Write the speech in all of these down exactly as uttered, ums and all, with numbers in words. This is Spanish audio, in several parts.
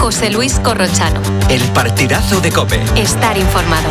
José Luis Corrochano. El partidazo de COPE. Estar informado.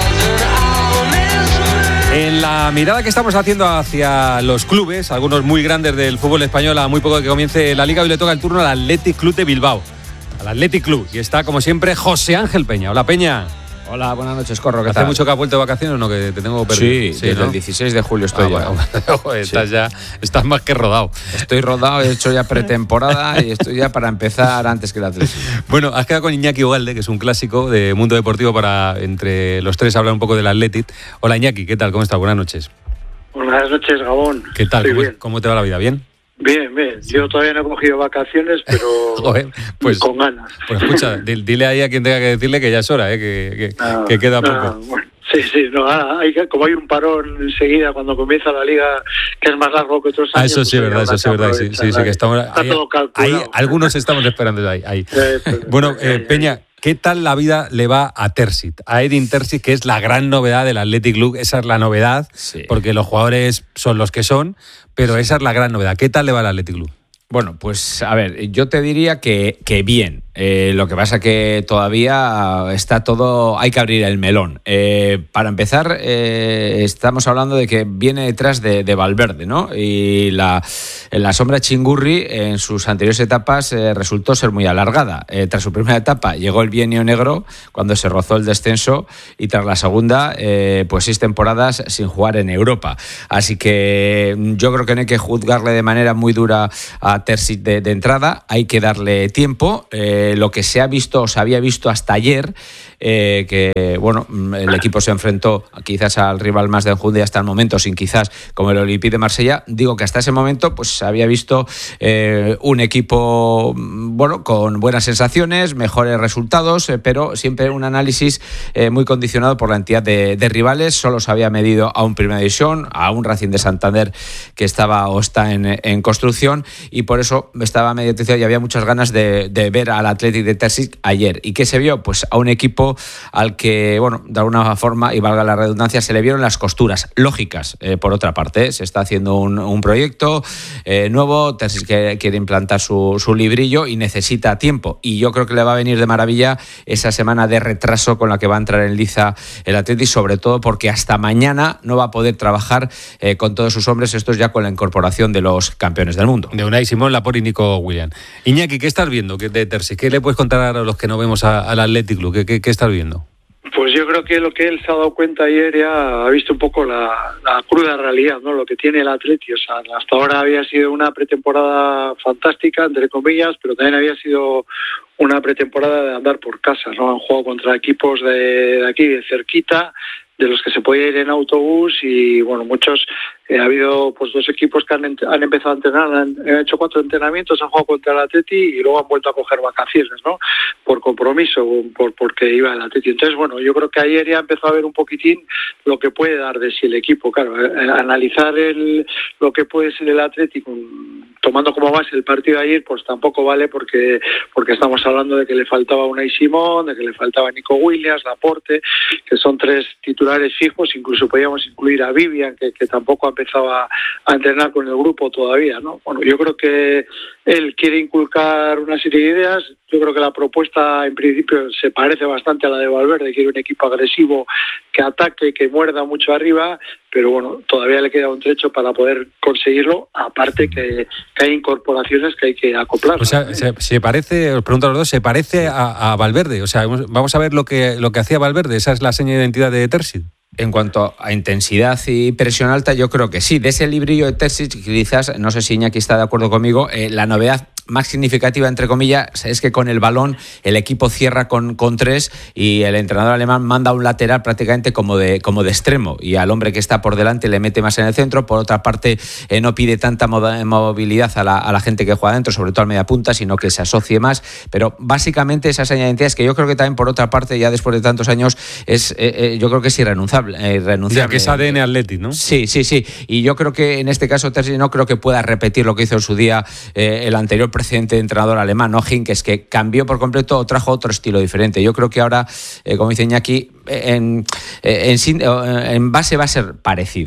En la mirada que estamos haciendo hacia los clubes, algunos muy grandes del fútbol español, a muy poco de que comience la Liga, hoy le toca el turno al Athletic Club de Bilbao, al Athletic Club, y está como siempre José Ángel Peña. Hola, Peña. Hola, buenas noches, Corro, ¿qué ¿Hace tal? mucho que has vuelto de vacaciones o no? Que te tengo perdido. Sí, sí, desde ¿no? el dieciséis de julio estoy ah, ya. Bueno, estás sí. ya, estás más que rodado. Estoy rodado, he hecho ya pretemporada y estoy ya para empezar antes que el Atlético. Bueno, has quedado con Iñaki Ugalde, que es un clásico de Mundo Deportivo, para entre los tres hablar un poco del Athletic. Hola, Iñaki, ¿qué tal? ¿Cómo estás? Buenas noches. Buenas noches, Gabón. ¿Qué tal? ¿Cómo, bien. ¿Cómo te va la vida? ¿Bien? Bien, bien. Yo todavía no he cogido vacaciones, pero Joder, pues, con ganas. Pues escucha, dile ahí a quien tenga que decirle que ya es hora, ¿eh? que, que, ah, que queda poco. Ah, bueno. Sí, sí, no, hay, como hay un parón enseguida cuando comienza la Liga, que es más largo que otros años. Ah, eso sí, pues verdad, eso sí, verdad. Sí, sí, sí, que estamos, está ahí, todo calculado. Ahí, algunos estamos esperando ahí. ahí. Eh, pues, bueno, eh, ahí, Peña, ahí. ¿qué tal la vida le va a Terzic? A Edin Terzic, que es la gran novedad del Athletic Club, esa es la novedad, sí. porque los jugadores son los que son, pero esa es la gran novedad. ¿Qué tal le va al Athletic Club? Bueno, pues a ver, yo te diría que, que bien. Eh, lo que pasa que todavía está todo, hay que abrir el melón. Eh, para empezar, eh, estamos hablando de que viene detrás de, de Valverde, ¿no? Y la, la sombra Chingurri en sus anteriores etapas eh, resultó ser muy alargada. Eh, tras su primera etapa llegó el bienio negro, cuando se rozó el descenso, y tras la segunda, eh, pues seis temporadas sin jugar en Europa. Así que yo creo que no hay que juzgarle de manera muy dura a Terzic de, de entrada, hay que darle tiempo. Eh, lo que se ha visto, o se había visto hasta ayer, eh, que bueno, el equipo se enfrentó quizás al rival más de enjundia hasta el momento, sin quizás como el Olympique de Marsella. Digo que hasta ese momento pues se había visto eh, un equipo bueno, con buenas sensaciones, mejores resultados, eh, pero siempre un análisis eh, muy condicionado por la entidad de, de rivales. Solo se había medido a un Primera División, a un Racing de Santander que estaba o está en, en construcción, y por eso estaba medio tercio y había muchas ganas de, de ver al Athletic de Terzic ayer. ¿Y qué se vio? Pues a un equipo al que, bueno, de alguna forma, y valga la redundancia, se le vieron las costuras lógicas. Eh, por otra parte, ¿eh? se está haciendo un, un proyecto eh, nuevo, Terzic que quiere implantar su, su librillo y necesita tiempo. Y yo creo que le va a venir de maravilla esa semana de retraso con la que va a entrar en liza el Athletic, sobre todo porque hasta mañana no va a poder trabajar eh, con todos sus hombres, esto es ya con la incorporación de los campeones del mundo. De Unai Simón, Laporte y Nico Williams. Iñaki, ¿qué estás viendo de Terzic? ¿Qué le puedes contar a los que no vemos a, al Athletic Club? ¿Qué, qué, qué estás viendo? Pues yo creo que lo que él se ha dado cuenta ayer ya ha visto un poco la, la cruda realidad, ¿no? Lo que tiene el Athletic. O sea, hasta ahora había sido una pretemporada fantástica, entre comillas, pero también había sido una pretemporada de andar por casa, ¿no? Han jugado contra equipos de, de aquí, de cerquita, de los que se podía ir en autobús, y bueno, muchos, eh, ha habido pues dos equipos que han, han empezado a entrenar, han, han hecho cuatro entrenamientos, han jugado contra el Atleti y luego han vuelto a coger vacaciones, ¿no? Por compromiso, por porque iba el Atleti. Entonces, bueno, yo creo que ayer ya empezó a ver un poquitín lo que puede dar de sí el equipo. Claro, eh, analizar el, lo que puede ser el Atleti con, tomando como base el partido de ayer, pues tampoco vale, porque porque estamos hablando de que le faltaba Unai Simón, de que le faltaba Nico Williams, Laporte, que son tres titulares fijos. Incluso podíamos incluir a Vivian, que, que tampoco ha empezado a, a entrenar con el grupo todavía, ¿no? Bueno, yo creo que él quiere inculcar una serie de ideas. Yo creo que la propuesta en principio se parece bastante a la de Valverde, quiere un equipo agresivo, que ataque, que muerda mucho arriba, pero bueno, todavía le queda un trecho para poder conseguirlo, aparte que, que hay incorporaciones que hay que acoplar. O sea, se, se parece, os pregunto a los dos, se parece a, a Valverde. O sea, vamos a ver lo que, lo que hacía Valverde, esa es la seña de identidad de Terzic. En cuanto a intensidad y presión alta, yo creo que sí. De ese librillo de Terzic, quizás, no sé si Iñaki está de acuerdo conmigo, eh, la novedad más significativa, entre comillas, es que con el balón el equipo cierra con, con tres y el entrenador alemán manda un lateral prácticamente como de, como de extremo, y al hombre que está por delante le mete más en el centro. Por otra parte, eh, no pide tanta movilidad a la, a la gente que juega dentro, sobre todo al media punta, sino que se asocie más. Pero básicamente esa señal de identidad es que yo creo que también, por otra parte, ya después de tantos años, es eh, eh, yo creo que es irrenunciable. Eh, irrenunciable. Ya que es A D N Athletic, ¿no? Sí, sí, sí. Y yo creo que en este caso Terzic no creo que pueda repetir lo que hizo en su día eh, el anterior precedente entrenador alemán, ¿no? Hinkes, que cambió por completo o trajo otro estilo diferente. Yo creo que ahora, eh, como dice Iñaki, en, en, en base va a ser parecido.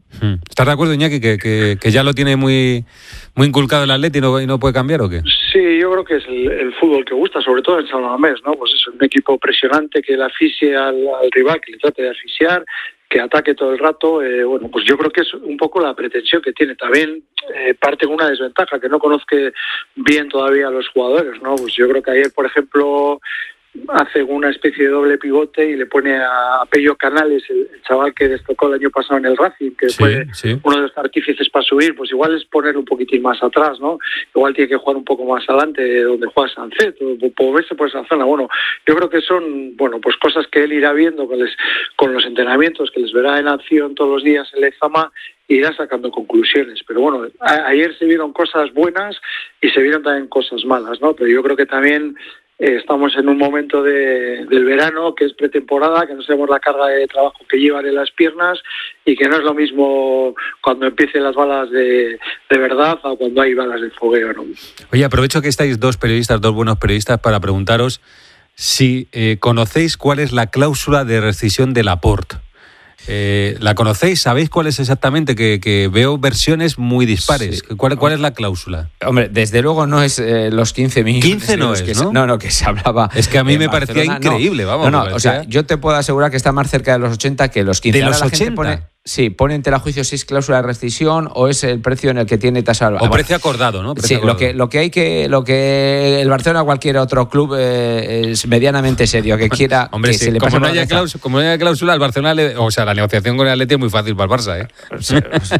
¿Estás de acuerdo, Iñaki, que, que, que ya lo tiene muy, muy inculcado el Atleti y no, y no puede cambiar o qué? Sí, yo creo que es el, el fútbol que gusta, sobre todo en San Mamés, ¿no? Pues es un equipo presionante que le asfixie al, al rival, que le trate de asfixiar, que ataque todo el rato. Eh, bueno, pues yo creo que es un poco la pretensión que tiene. También eh, parte con una desventaja, que no conozca bien todavía a los jugadores, ¿no? Pues yo creo que ayer, por ejemplo, hace una especie de doble pivote y le pone a Pello Canales, el, el chaval que destacó el año pasado en el Racing, que sí, fue sí. uno de los artífices para subir. Pues igual es ponerle un poquitín más atrás, ¿no? Igual tiene que jugar un poco más adelante, donde juega Sancet, o moverse por esa zona. Bueno, yo creo que son, bueno, pues cosas que él irá viendo con, les, con los entrenamientos, que les verá en acción todos los días en Lezama, e irá sacando conclusiones. Pero bueno, a, ayer se vieron cosas buenas y se vieron también cosas malas, ¿no? Pero yo creo que también Eh, estamos en un momento de, del verano, que es pretemporada, que no sabemos la carga de trabajo que llevan en las piernas y que no es lo mismo cuando empiecen las balas de, de verdad o cuando hay balas de fogueo, ¿no? Oye, aprovecho que estáis dos periodistas, dos buenos periodistas, para preguntaros si eh, conocéis cuál es la cláusula de rescisión de Laporte. Eh, ¿La conocéis? ¿Sabéis cuál es exactamente? Que, que veo versiones muy dispares. Sí. ¿Cuál, ¿Cuál es la cláusula? Hombre, desde luego no es eh, los quince millones. quince no es, que ¿no? Se, no, no, que se hablaba. Es que a mí me parecía increíble, no, vamos. No, no, o sea, yo te puedo asegurar que está más cerca de los ochenta que los quince. ¿De los Ahora ochenta? Pone, sí, pone en tela juicio si es cláusula de rescisión o es el precio en el que tiene tasa. O precio acordado, ¿no? Precio sí, acordado. Lo que, lo que hay que, lo que el Barcelona o cualquier otro club eh, es medianamente serio, que quiera. Hombre, que sí, se le como, no haya cláusula, como no haya cláusula, al Barcelona, le, o sea, la negociación con el Atleti es muy fácil para el Barça, ¿eh? Sí,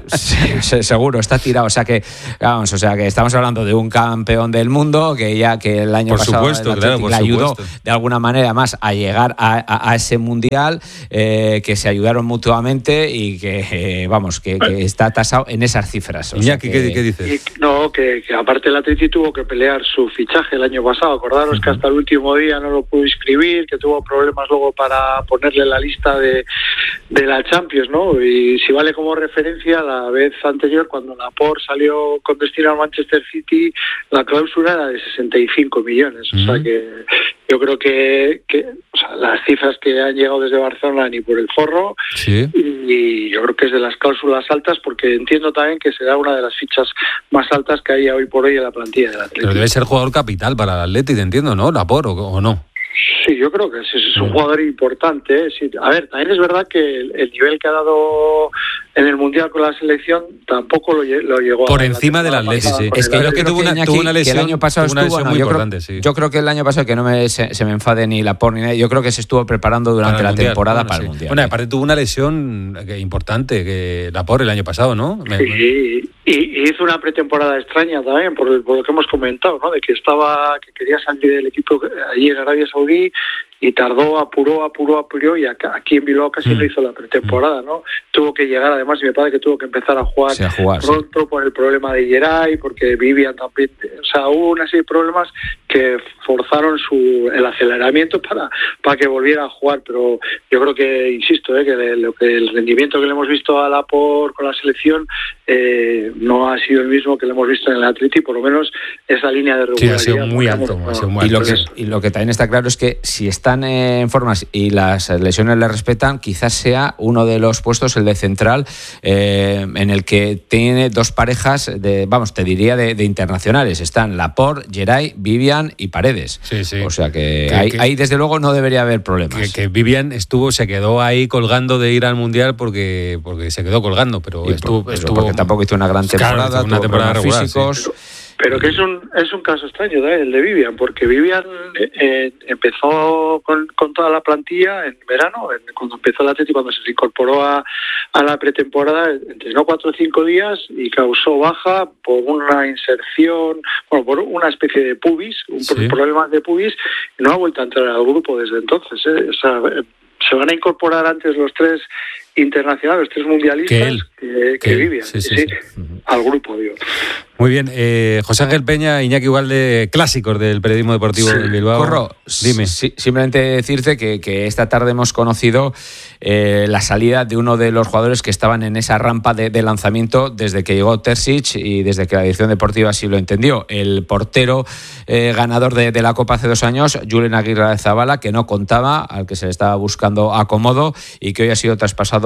sí, seguro, está tirado. O sea que, vamos, o sea que estamos hablando de un campeón del mundo que ya que el año por pasado supuesto, el claro, por le ayudó supuesto. de alguna manera más a llegar a, a, a ese mundial, eh, que se ayudaron mutuamente y que, eh, vamos, que, que está tasado en esas cifras. O Iñaki, sea que, ¿qué, ¿qué dices? Y, no, que, que aparte el Atleti tuvo que pelear su fichaje el año pasado. Acordaros uh-huh. que hasta el último día no lo pudo inscribir, que tuvo problemas luego para ponerle en la lista de, de la Champions, ¿no? Y si vale como referencia, la vez anterior, cuando Laporte salió con destino al Manchester City, la cláusula era de sesenta y cinco millones. Uh-huh. O sea que yo creo que, que o sea, las cifras que han llegado desde Barcelona ni por el forro, sí. y, y yo creo que es de las cláusulas altas, porque entiendo también que será una de las fichas más altas que hay hoy por hoy en la plantilla del Atleti. Pero debe ser jugador capital para el Atleti, te entiendo, ¿no? Laporte, o, o no. Sí, yo creo que es, es un jugador importante. Sí. A ver, también es verdad que el, el nivel que ha dado en el Mundial con la selección tampoco lo, lo llegó por a encima del Atleti, sí. Es que yo creo tuvo que, una, tuvo una lesión, que el año pasado una estuvo, lesión no, muy yo, importante, creo, sí. yo creo que el año pasado, que no me, se, se me enfade ni Laporte ni nadie, yo creo que se estuvo preparando durante la mundial, temporada bueno, para sí. el Mundial. Bueno, aparte tuvo una lesión importante, que Laporte el año pasado, ¿no? Sí, y, y hizo una pretemporada extraña también, por, por lo que hemos comentado, ¿no? De que estaba, que quería salir del equipo allí en Arabia Saudí y tardó, apuró, apuró, apuró y acá, aquí en Bilbao casi mm. no hizo la pretemporada, ¿no? Tuvo que llegar, además, y me parece que tuvo que empezar a jugar, sí, a jugar pronto sí. por el problema de Geray, porque Vivian también, o sea, hubo una serie de problemas que forzaron su el aceleramiento para, para que volviera a jugar, pero yo creo que, insisto, eh, que lo que el rendimiento que le hemos visto a Laporte con la selección eh, no ha sido el mismo que le hemos visto en el Atleti, por lo menos esa línea de regularidad. Sí, ha sido muy alto, no, ha sido muy alto. Y lo, que, y lo que también está claro es que si está están en formas y las lesiones le respetan, quizás sea uno de los puestos, el de central, eh, en el que tiene dos parejas de, vamos, te diría de, de internacionales. Están Laporte, Geray, Vivian y Paredes. Sí, sí. O sea que, que, ahí, que ahí desde luego no debería haber problemas. Que, que Vivian estuvo, se quedó ahí colgando de ir al Mundial porque, porque se quedó colgando, pero y estuvo, por, estuvo porque tampoco hizo una gran temporada, claro, una temporada regular, físicos. Sí. Pero que es un es un caso extraño, ¿eh? El de Vivian, porque Vivian eh, empezó con, con toda la plantilla en verano, en, cuando empezó el Atleti, cuando se incorporó a, a la pretemporada, entrenó cuatro o cinco días y causó baja por una inserción, bueno, por una especie de pubis, un sí. problema de pubis, y no ha vuelto a entrar al grupo desde entonces, ¿eh? O sea, se van a incorporar antes los tres internacionales, los tres mundialistas que, él, que, que, que Vivian, sí, sí, sí, sí. Sí, al grupo, digo. Muy bien, eh, José Ángel Peña, Iñaki Ugalde, clásicos del periodismo deportivo sí, de Bilbao. Corro, dime. Sí, simplemente decirte que, que esta tarde hemos conocido eh, la salida de uno de los jugadores que estaban en esa rampa de, de lanzamiento desde que llegó Terzic y desde que la dirección deportiva así lo entendió. El portero eh, ganador de, de la Copa hace dos años, Julen Aguirre Zabala, que no contaba, al que se le estaba buscando acomodo y que hoy ha sido traspasado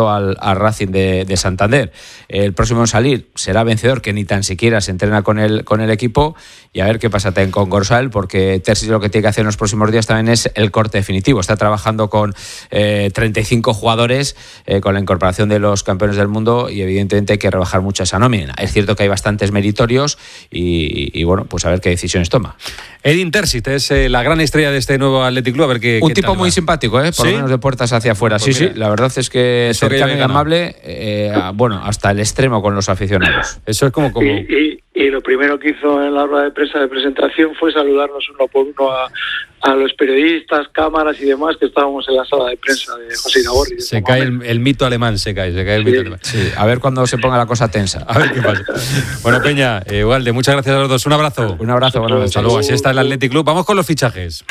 ganado al, al Racing de, de Santander. El próximo en salir será vencedor, que ni tan siquiera se entrena con el, con el equipo, y a ver qué pasa también con Gorsal, porque Terzi lo que tiene que hacer en los próximos días también es el corte definitivo. Está trabajando con eh, treinta y cinco jugadores, eh, con la incorporación de los campeones del mundo, y evidentemente hay que rebajar mucho esa nómina. Es cierto que hay bastantes meritorios y, y bueno, pues a ver qué decisiones toma. Edin Terzic es eh, la gran estrella de este nuevo Athletic Club. A ver qué, Un qué tipo tal muy va. simpático, ¿eh? Por ¿Sí? lo menos de puertas hacia afuera. Pues sí, mira, sí, la verdad es que cercano y ganado. amable, eh, bueno, hasta el extremo con los aficionados. Eso es como... como... Y, y, y lo primero que hizo en la rueda de prensa de presentación fue saludarnos uno por uno a, a los periodistas, cámaras y demás que estábamos en la sala de prensa de José Iragorri. Se cae el, el mito alemán, se cae, se cae el Sí. mito alemán. Sí, a ver cuando se ponga la cosa tensa. A ver qué pasa. Bueno, Peña, eh, Ugalde, muchas gracias a los dos. Un abrazo. Un abrazo, buenas noches. Hasta luego. Así está el Athletic Club. Vamos con los fichajes.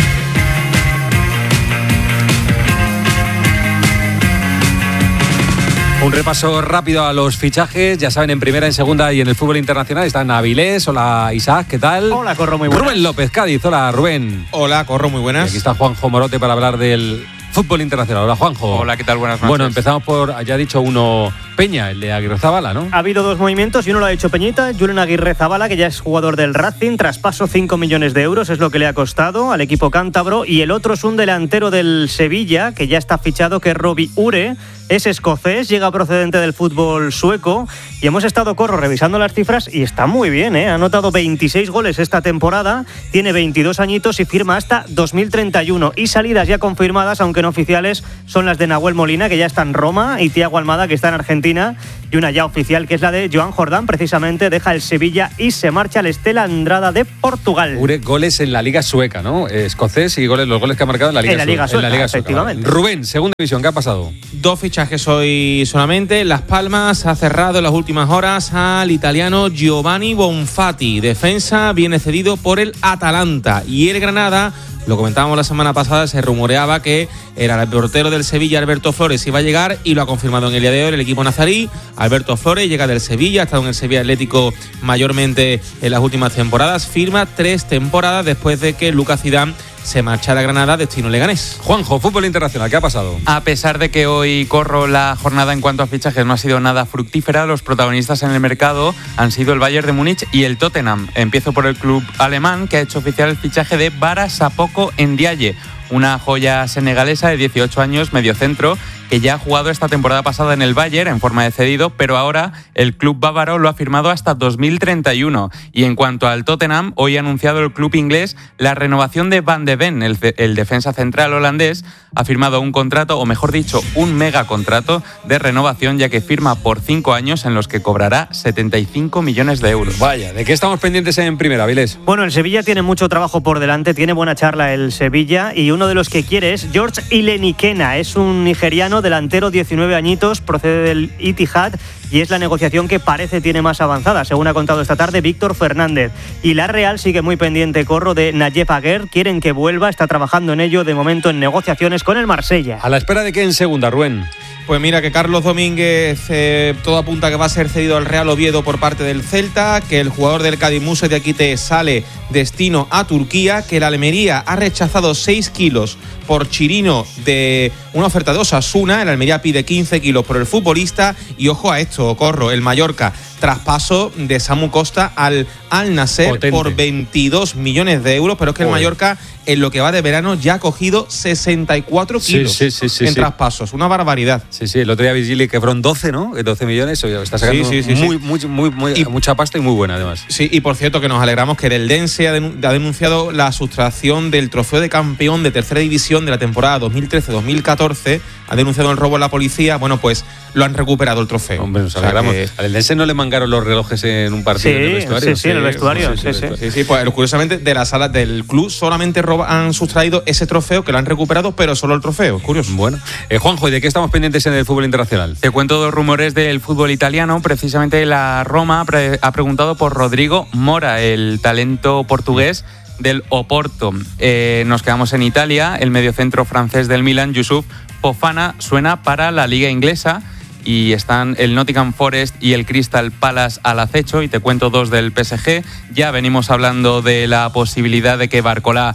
Un repaso rápido a los fichajes. Ya saben, en primera, en segunda y en el fútbol internacional están Avilés. Hola, Isaac, ¿qué tal? Hola, Corro, muy buenas. Rubén López, Cádiz. Hola, Rubén. Hola, Corro, muy Y buenas. aquí está Juanjo Morote para hablar del fútbol internacional. Hola, Juanjo. Hola, ¿qué tal? Buenas noches. Bueno, empezamos por, ya ha dicho uno, Peña, el de Aguirrezabala, ¿no? Ha habido dos movimientos y uno lo ha hecho Peñita, Julen Aguirrezabala, que ya es jugador del Racing, traspaso cinco millones de euros, es lo que le ha costado al equipo cántabro, y el otro es un delantero del Sevilla, que ya está fichado, que es Robbie Ure, es escocés, llega procedente del fútbol sueco, y hemos estado, Corro, revisando las cifras y está muy bien, ¿eh? Ha anotado veintiséis goles esta temporada, tiene veintidós añitos y firma hasta dos mil treinta y uno, y salidas ya confirmadas, aunque no oficiales, son las de Nahuel Molina, que ya está en Roma, y Thiago Almada, que está en Argentina, y una ya oficial, que es la de Joan Jordán, precisamente deja el Sevilla y se marcha al Estela Andrada de Portugal. Ure, goles en la Liga Sueca, ¿no? Escocés y goles, los goles que ha marcado en la Liga, En la Sueca, Liga Sueca, en la Liga efectivamente. Sueca. Rubén, segunda división, ¿qué ha pasado? Dos fichajes hoy solamente. Las Palmas ha cerrado en las últimas horas al italiano Giovanni Bonfatti. Defensa viene cedido por el Atalanta. Y el Granada, lo comentábamos la semana pasada, se rumoreaba que era el portero del Sevilla, Alberto Flores, iba a llegar, y lo ha confirmado en el día de hoy el equipo nazarí. Alberto Flores llega del Sevilla, ha estado en el Sevilla Atlético mayormente en las últimas temporadas. Firma tres temporadas después de que Lucas Zidane se marchara a Granada, destino leganés. Juanjo, fútbol internacional, ¿qué ha pasado? A pesar de que hoy, Corro, la jornada en cuanto a fichajes no ha sido nada fructífera, los protagonistas en el mercado han sido el Bayern de Múnich y el Tottenham. Empiezo por el club alemán, que ha hecho oficial el fichaje de Bara Sapoko Ndiaye, una joya senegalesa de dieciocho años, mediocentro, que ya ha jugado esta temporada pasada en el Bayern en forma de cedido, pero ahora el club bávaro lo ha firmado hasta dos mil treinta y uno. Y en cuanto al Tottenham, hoy ha anunciado el club inglés la renovación de Van de Ven, el, el defensa central holandés, ha firmado un contrato, o mejor dicho, un megacontrato de renovación, ya que firma por cinco años en los que cobrará setenta y cinco millones de euros. Vaya, ¿de qué estamos pendientes en primera, Avilés? Bueno, el Sevilla tiene mucho trabajo por delante, tiene buena charla el Sevilla, y uno de los que quiere es George Ilenikena, es un nigeriano delantero, diecinueve añitos, procede del Etihad, y es la negociación que parece tiene más avanzada, según ha contado esta tarde Víctor Fernández. Y la Real sigue muy pendiente, Corro, de Nayef Aguer, quieren que vuelva, está trabajando en ello, de momento en negociaciones con el Marsella. A la espera de que en segunda, Rubén. Pues mira, que Carlos Domínguez, eh, todo apunta que va a ser cedido al Real Oviedo por parte del Celta, que el jugador del Cádiz, Muse de Aquite, sale destino a Turquía, que la Almería ha rechazado seis kilos por Chirino de una oferta de Osasuna, el Almería pide quince kilos por el futbolista, y ojo a esto, Corro, el Mallorca, traspaso de Samu Costa al Al Nasser Potente. por veintidós millones de euros, pero es que el Joder. Mallorca en lo que va de verano ya ha cogido sesenta y cuatro Sí, kilos sí, sí, sí, en sí. traspasos, una barbaridad. Sí, sí, el otro día Vigili que fueron doce, ¿no? doce millones, oye, está sacando Sí, sí, sí, muy, sí. muy, muy, muy- Y- mucha pasta y muy buena, además. Sí, y por cierto que nos alegramos que el Eldense ha, denun- ha denunciado la sustracción del trofeo de campeón de tercera división de la temporada dos mil trece dos mil catorce, ha denunciado el robo a la policía, bueno, pues lo han recuperado el trofeo. Hombre, nos O sea alegramos. que- Al Eldense no le mangaron los relojes en un partido Sí, en el vestuario. sí, sí, en el vestuario, sí, sí. Sí, sí, pues curiosamente de la sala del club solamente roba- han sustraído ese trofeo, que lo han recuperado, pero solo el trofeo, curioso. Bueno, eh, Juanjo, ¿y de qué estamos pendientes en el fútbol internacional? Te cuento dos rumores del fútbol italiano. Precisamente la Roma pre- ha preguntado por Rodrigo Mora, el talento portugués del Oporto. Eh, nos quedamos en Italia. El mediocentro francés del Milan, Yusuf Fofana, suena para la liga inglesa, y están el Nottingham Forest y el Crystal Palace al acecho. Y te cuento dos del P S G. Ya venimos hablando de la posibilidad de que Barcolá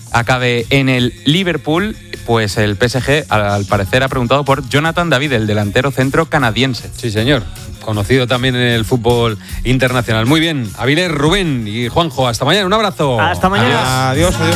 acabe en el Liverpool, pues el P S G al, al parecer ha preguntado por Jonathan David, el delantero centro canadiense. Sí, señor. Conocido también en el fútbol internacional. Muy bien, Avilés, Rubén y Juanjo, hasta mañana, un abrazo. Hasta mañana. Adiós, adiós.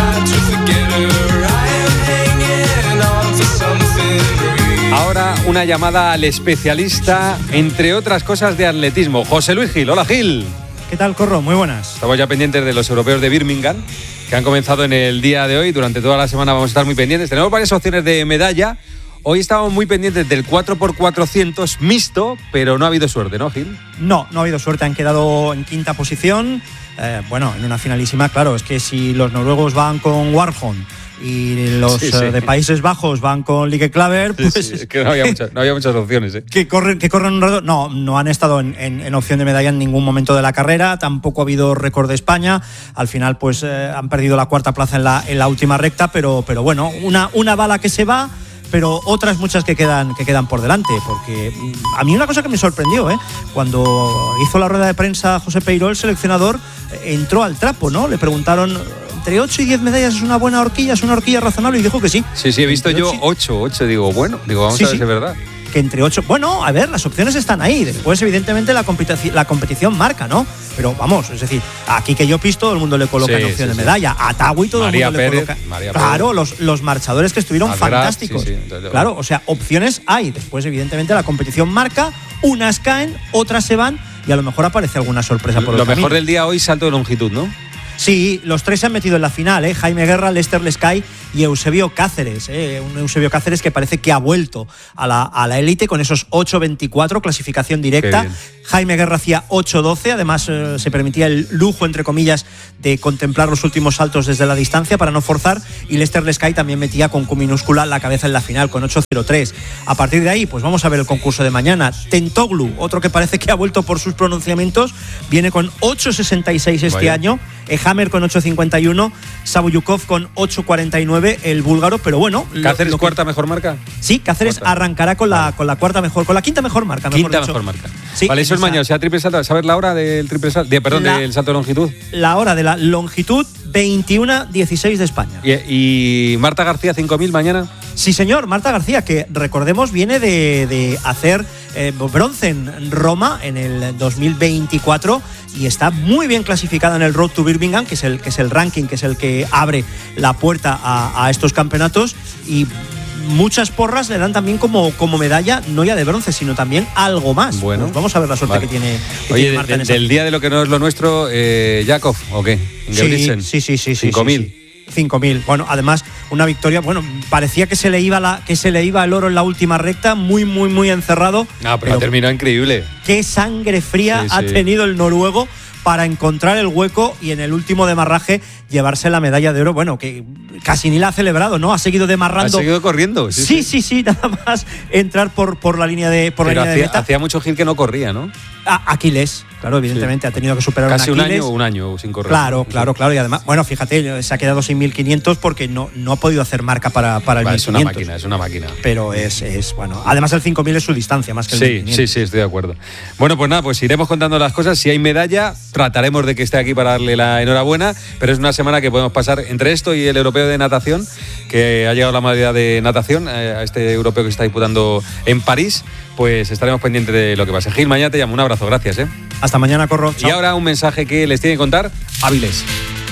Ahora una llamada al especialista, entre otras cosas, de atletismo. José Luis Gil. Hola, Gil. ¿Qué tal, Corro? Muy buenas. Estamos ya pendientes de los europeos de Birmingham, que han comenzado en el día de hoy. Durante toda la semana vamos a estar muy pendientes. Tenemos varias opciones de medalla. Hoy estábamos muy pendientes del cuatro por cuatrocientos mixto, pero no ha habido suerte, ¿no, Gil? No, no ha habido suerte. Han quedado en quinta posición. Eh, bueno, en una finalísima, claro, es que si los noruegos van con Warholm y los sí, sí. Eh, de Países Bajos van con Lieke Klaver, pues sí, sí, es que no había, muchas, no había muchas opciones. ¿eh? Que corren, que corren un rato. No, no han estado en, en, en opción de medalla en ningún momento de la carrera. Tampoco ha habido récord de España. Al final, pues eh, han perdido la cuarta plaza en la, en la última recta, pero, pero bueno, una, una bala que se va, pero otras muchas que quedan, que quedan por delante, porque a mí una cosa que me sorprendió, ¿eh? Cuando hizo la rueda de prensa José Peiró, el seleccionador, entró al trapo, ¿no? Le preguntaron, ¿entre ocho y diez medallas es una buena horquilla, es una horquilla razonable? Y dijo que sí. Sí, sí, he visto yo ocho, ocho, digo, bueno, digo, vamos sí, a ver sí. si es verdad. Que entre ocho, bueno, a ver, las opciones están ahí. Después, evidentemente, la, competi- la competición marca, ¿no? Pero vamos, es decir, aquí que yo pis, todo el mundo le coloca sí, en opción sí, de medalla. A Tawi todo María el mundo Pérez, le coloca. María claro, Pérez. los, los marchadores que estuvieron Alcaraz, fantásticos. Sí, sí, entonces, claro, o sea, opciones hay. Después, evidentemente, la competición marca, unas caen, otras se van y a lo mejor aparece alguna sorpresa por el Lo camino. mejor del día hoy, salto de longitud, ¿no? Sí, los tres se han metido en la final, ¿eh? Jaime Guerra, Lester Lescay y Eusebio Cáceres, ¿eh? Un Eusebio Cáceres que parece que ha vuelto a la a la élite con esos ocho veinticuatro, clasificación directa. Jaime Guerra hacía ocho doce, además eh, se permitía el lujo, entre comillas, de contemplar los últimos saltos desde la distancia para no forzar, y Lester Lescay también metía con Q minúscula la cabeza en la final con ocho cero tres. A partir de ahí, pues vamos a ver el concurso de mañana. Tentoglu, otro que parece que ha vuelto por sus pronunciamientos, viene con ocho sesenta y seis este Vaya. año. Hammer con ocho cincuenta y uno, Sabuyukov con ocho cuarenta y nueve, el búlgaro, pero bueno. ¿Cáceres lo, lo cuarta mejor marca? Sí, Cáceres cuarta. arrancará con la, con la cuarta mejor, con la quinta mejor marca. Mejor quinta dicho. mejor marca. Sí, vale, eso es esa... mañana, o sea, triple salto. ¿Sabes la hora del triple salto? De, perdón, la, del salto de longitud. La hora de la longitud, veintiuno dieciséis de España. ¿Y, y Marta García, cinco mil mañana? Sí, señor, Marta García, que recordemos viene de, de hacer eh, bronce en Roma en el dos mil veinticuatro y está muy bien clasificada en el Road to Birmingham, que es el, que es el ranking, que es el que abre la puerta a, a estos campeonatos, y muchas porras le dan también como, como medalla, no ya de bronce, sino también algo más. Bueno, pues vamos a ver la suerte vale. que tiene, que Oye, tiene Marta de, en esa. del día de lo que no es lo nuestro, eh, Jakov, ¿o qué? Sí, sí, sí, sí. cinco mil. Sí, sí. cinco mil. Bueno, además, una victoria, bueno, parecía que se le iba la, que se le iba el oro en la última recta, muy, muy, muy encerrado. Ah, pero, pero ha terminado increíble. Qué sangre fría sí, ha sí. tenido el noruego para encontrar el hueco y en el último demarraje llevarse la medalla de oro. Bueno, que casi ni la ha celebrado, ¿no? Ha seguido demarrando. Ha seguido corriendo. Sí, sí, sí, sí, sí nada más entrar por, por la línea de por pero la línea hacía, de meta. Hacía mucho Gil que no corría, ¿no? A Aquiles, claro, evidentemente sí. ha tenido que superar casi un Aquiles. un año o un año sin correr. Claro, claro, claro. Y además, bueno, fíjate, se ha quedado sin mil quinientos porque no, no ha podido hacer marca para, para el vale, mil quinientos. Es una máquina, es una máquina. Pero es, es bueno. Además, el cinco mil es su distancia, más que el sí, mil quinientos. Sí, sí, estoy de acuerdo. Bueno, pues nada, pues iremos contando las cosas. Si hay medalla, trataremos de que esté aquí para darle la enhorabuena. Pero es una semana que podemos pasar entre esto y el europeo de natación, que ha llegado la modalidad de natación, eh, a este europeo que se está disputando en París. Pues estaremos pendientes de lo que pase. Gil, mañana te llamo. Un abrazo, gracias. ¿eh? Hasta mañana, Corro. Chao. Y ahora un mensaje que les tiene que contar Avilés.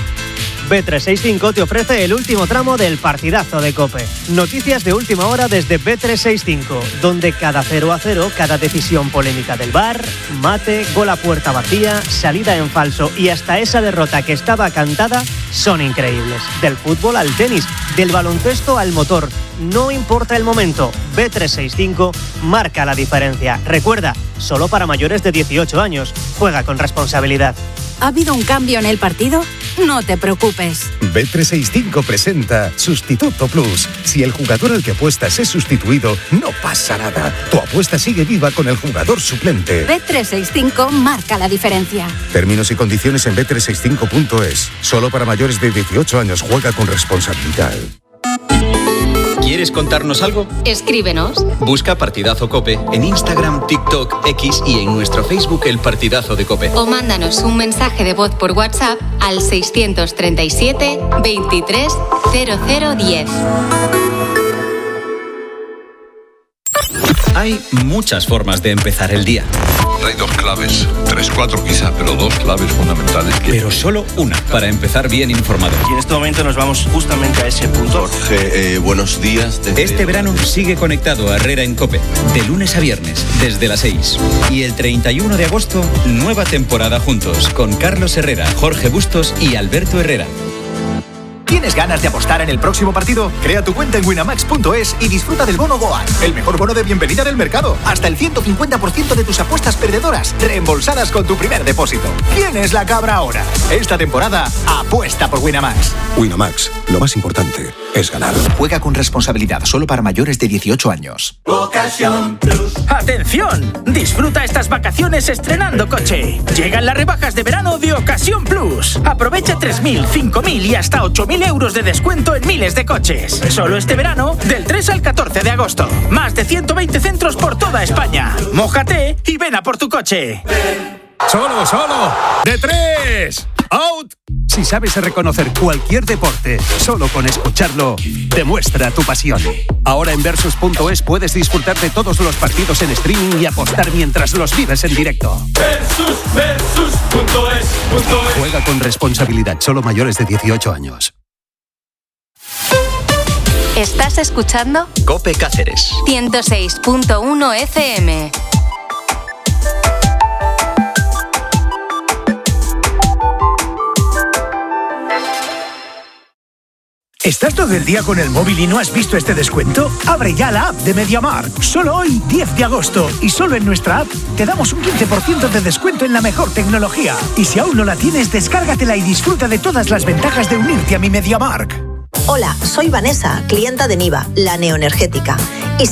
B trescientos sesenta y cinco te ofrece el último tramo del partidazo de COPE. Noticias de última hora desde B trescientos sesenta y cinco, donde cada cero a cero, cada decisión polémica del V A R, mate, gol a puerta vacía, salida en falso y hasta esa derrota que estaba cantada son increíbles. Del fútbol al tenis, del baloncesto al motor, no importa el momento, B trescientos sesenta y cinco marca la diferencia. Recuerda, solo para mayores de dieciocho años. Juega con responsabilidad. ¿Ha habido un cambio en el partido? No te preocupes. B trescientos sesenta y cinco presenta Sustituto Plus. Si el jugador al que apuestas es sustituido, no pasa nada. Tu apuesta sigue viva con el jugador suplente. B trescientos sesenta y cinco marca la diferencia. Términos y condiciones en B trescientos sesenta y cinco punto es. Solo para mayores de dieciocho años. Juega con responsabilidad. ¿Quieres contarnos algo? Escríbenos. Busca Partidazo Cope en Instagram, TikTok, X y en nuestro Facebook El Partidazo de Cope. O mándanos un mensaje de voz por WhatsApp al seiscientos treinta y siete, veintitrés, cero cero diez. Hay muchas formas de empezar el día. Hay dos claves, tres, cuatro quizá, pero dos claves fundamentales. Que... Pero solo una para empezar bien informado. Y en este momento nos vamos justamente a ese punto. Jorge, eh, buenos días. Desde... Este verano sigue conectado a Herrera en COPE, de lunes a viernes, desde las seis. Y el treinta y uno de agosto, nueva temporada juntos, con Carlos Herrera, Jorge Bustos y Alberto Herrera. ¿Tienes ganas de apostar en el próximo partido? Crea tu cuenta en winamax punto es y disfruta del bono Goal, el mejor bono de bienvenida del mercado. Hasta el ciento cincuenta por ciento de tus apuestas perdedoras reembolsadas con tu primer depósito. ¿Quién es la cabra ahora? Esta temporada, apuesta por Winamax. Winamax, lo más importante es ganar. Juega con responsabilidad, solo para mayores de dieciocho años. Ocasión Plus. ¡Atención! Disfruta estas vacaciones estrenando coche. Llegan las rebajas de verano de Ocasión Plus. Aprovecha tres mil, cinco mil y hasta ocho mil euros de descuento en miles de coches. Solo este verano, del tres al catorce de agosto. Más de ciento veinte centros por toda España. Mójate y ven a por tu coche. ¡Solo, solo! ¡De tres! ¡Out! Si sabes reconocer cualquier deporte, solo con escucharlo, demuestra tu pasión. Ahora en Versus punto es puedes disfrutar de todos los partidos en streaming y apostar mientras los vives en directo. Versus, Versus punto es, punto es. Juega con responsabilidad, solo mayores de dieciocho años. ¿Estás escuchando? COPE Cáceres. ciento seis punto uno F M. ¿Estás todo el día con el móvil y no has visto este descuento? Abre ya la app de MediaMarkt. Solo hoy, diez de agosto. Y solo en nuestra app te damos un quince por ciento de descuento en la mejor tecnología. Y si aún no la tienes, descárgatela y disfruta de todas las ventajas de unirte a mi MediaMarkt. Hola, soy Vanessa, clienta de Niva, la neoenergética. Y